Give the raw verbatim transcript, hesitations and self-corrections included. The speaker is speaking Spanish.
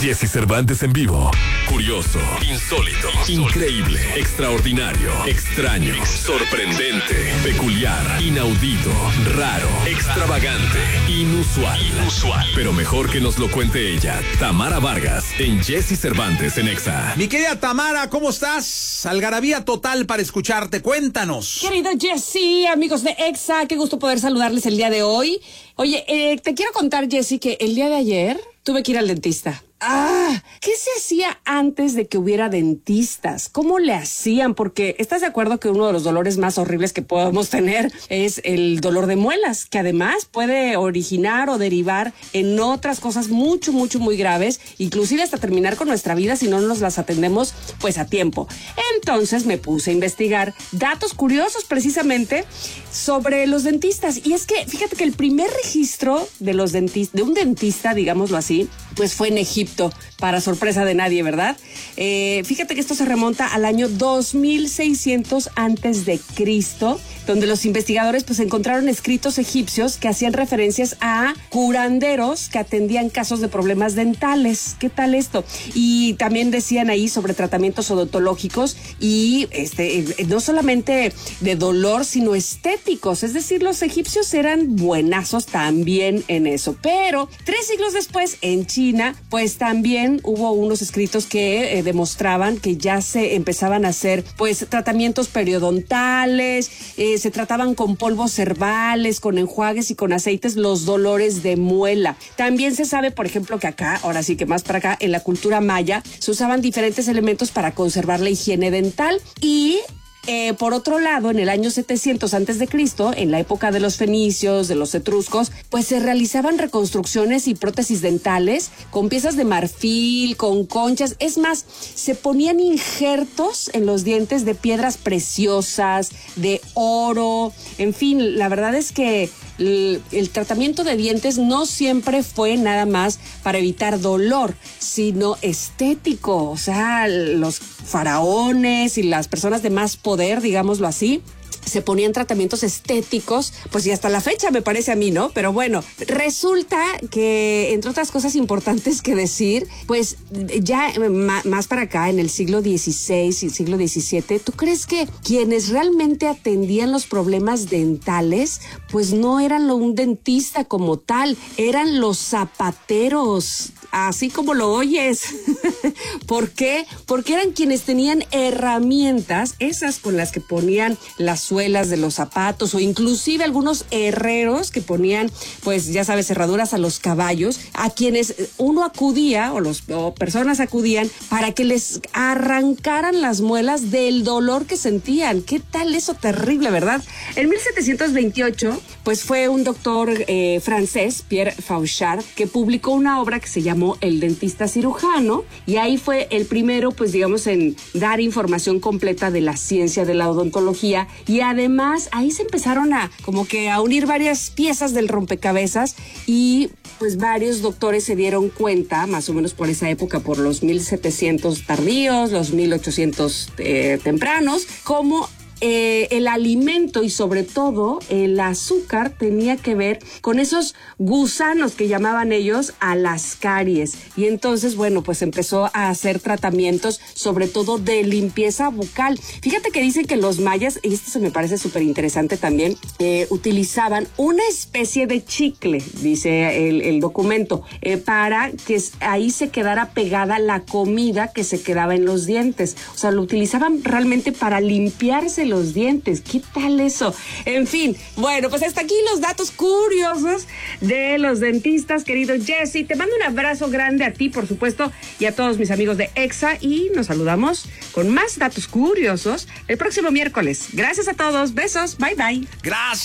Jesse Cervantes en vivo. Curioso, insólito, increíble, extraordinario, extraño, sorprendente, peculiar, inaudito, raro, extravagante, inusual. Inusual. Pero mejor que nos lo cuente ella, Tamara Vargas, en Jesse Cervantes en Exa. Mi querida Tamara, ¿cómo estás? Algarabía total para escucharte. Cuéntanos. Querido Jesse, amigos de Exa, qué gusto poder saludarles el día de hoy. Oye, eh, te quiero contar, Jesse, que el día de ayer tuve que ir al dentista. Ah, ¿qué se hacía antes de que hubiera dentistas? ¿Cómo le hacían? Porque estás de acuerdo que uno de los dolores más horribles que podemos tener es el dolor de muelas, que además puede originar o derivar en otras cosas mucho, mucho, muy graves, inclusive hasta terminar con nuestra vida si no nos las atendemos pues a tiempo. Entonces me puse a investigar datos curiosos precisamente sobre los dentistas. Y es que fíjate que el primer registro de los dentistas, de un dentista, digámoslo así, pues fue en Egipto, para sorpresa de nadie, ¿verdad? Eh, fíjate que esto se remonta al año dos mil seiscientos antes de Cristo, donde los investigadores pues encontraron escritos egipcios que hacían referencias a curanderos que atendían casos de problemas dentales. ¿Qué tal esto? Y también decían ahí sobre tratamientos odontológicos y este no solamente de dolor, sino estéticos. Es decir, los egipcios eran buenazos también en eso. Pero tres siglos después, en China, pues también hubo unos escritos que eh, demostraban que ya se empezaban a hacer pues tratamientos periodontales, eh, se trataban con polvos herbales, con enjuagues y con aceites los dolores de muela. También se sabe, por ejemplo, que acá, ahora sí que más para acá, en la cultura maya, se usaban diferentes elementos para conservar la higiene dental y... Eh, por otro lado, en el año setecientos antes de Cristo, en la época de los fenicios, de los etruscos, pues se realizaban reconstrucciones y prótesis dentales con piezas de marfil, con conchas. Es más, se ponían injertos en los dientes de piedras preciosas, de oro. En fin, la verdad es que el, el tratamiento de dientes no siempre fue nada más para evitar dolor, sino estético. O sea, los faraones y las personas de más poder, digámoslo así, se ponían tratamientos estéticos, pues y hasta la fecha me parece a mí, ¿no? Pero bueno, resulta que, entre otras cosas importantes que decir, pues ya más para acá, en el siglo dieciséis y siglo diecisiete, ¿tú crees que quienes realmente atendían los problemas dentales, pues no eran un dentista como tal, eran los zapateros, así como lo oyes? ¿Por qué? Porque eran quienes tenían herramientas, esas con las que ponían las suelas de los zapatos, o inclusive algunos herreros que ponían, pues ya sabes, cerraduras a los caballos, a quienes uno acudía o los o personas acudían para que les arrancaran las muelas del dolor que sentían. ¿Qué tal eso? Terrible, ¿verdad? En mil setecientos veintiocho, pues fue un doctor eh, francés, Pierre Fauchard, que publicó una obra que se llamó El dentista cirujano, y ahí fue el primero, pues digamos, en dar información completa de la ciencia de la odontología. Y además ahí se empezaron a como que a unir varias piezas del rompecabezas, y pues varios doctores se dieron cuenta, más o menos por esa época, por los mil setecientos tardíos, los mil ochocientos eh, tempranos, como Eh, el alimento y sobre todo el azúcar tenía que ver con esos gusanos que llamaban ellos a las caries. Y entonces, bueno, pues empezó a hacer tratamientos sobre todo de limpieza bucal. Fíjate que dicen que los mayas, y esto se me parece súper interesante también, eh, utilizaban una especie de chicle, dice el, el documento, eh, para que ahí se quedara pegada la comida que se quedaba en los dientes. O sea, lo utilizaban realmente para limpiarse los dientes. ¿Qué tal eso? En fin, bueno, pues hasta aquí los datos curiosos de los dentistas, querido Jesse. Te mando un abrazo grande a ti, por supuesto, y a todos mis amigos de Exa, y nos saludamos con más datos curiosos el próximo miércoles. Gracias a todos, besos, bye bye. Gracias.